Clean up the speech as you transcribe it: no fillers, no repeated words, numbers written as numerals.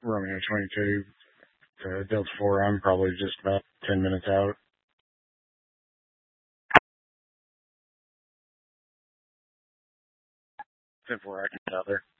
Romeo 22 to Delta 4. I'm probably just about 10 minutes out. 10-4, I can get out there.